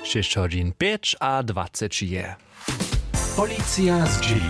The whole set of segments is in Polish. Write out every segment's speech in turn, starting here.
6 godzin 5 a 20 je. Policja z G.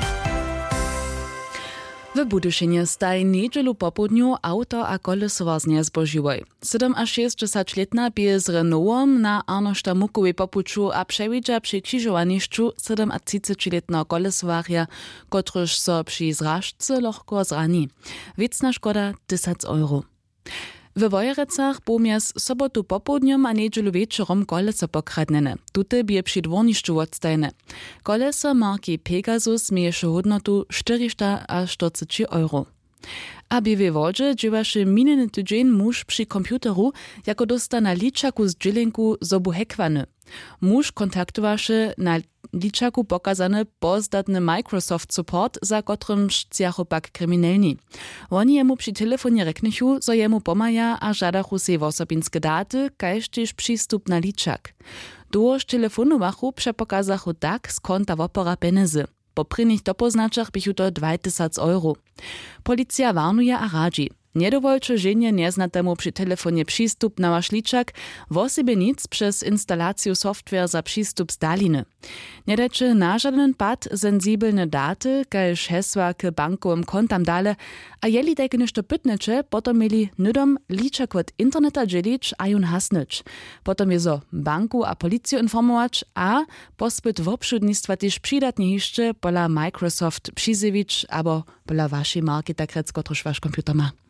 W Budyšinie staj niedzielu popudniu auto a kolesowoznie zbožiłoj. 7 a 60-letna bije z Renaultom na Arnošta Mukowej popuczu a przewidza przy krzyżowaniszczu 7 a 30-letnego kolesowarja, kotryż so przy zrażce lohko zrani. Wiecna szkoda 1000 euro. W Wojerecach pomiast sobotu popudniom a niedzielu wieczorom koleso pokradnene. Tute bije przy dworniszczu odstajne. Koleso marki Pegasus mieješe hodnotu 440 euro. A w wodzie dziewaše mininy tydzień muž przy komputeru, jako dosta na liczaku z dźwięku zobu hekwany. Muž kontaktowaše na liczaku pokazany pozdatny Microsoft Support, za kotrym chcjachu pak kryminalni. Oni jemu przy telefonie reknichu, zo jemu pomaja a żadachu se wosobinske daty, kaž tež przystup na liczak. Dłuż telefonowachu przepokazachu tak z konta wopora penezy. Po prynych dopoznaczach bychu to 2000 euro. Policja warnuje a radzi. Nie dowolcie ženje nieznatemu przy telefonie przystup na wasz liczak, w osobie nic przez instalację software za przystup z daliny. Nie dajcie na żaden pad sensibelne daty, kaž hesła k bankowym kontam dale, a jeli dajke nešto pytneče, potom mieli nudom liczak od interneta dzielić a jun hasnąć. Potom je zo banku a policju informować, a pospyt w obszudnictwa też przydatnie jeszcze pola Microsoft przyzywić, abo pola waszej marki, tak rec, kotruż wasz komputer ma.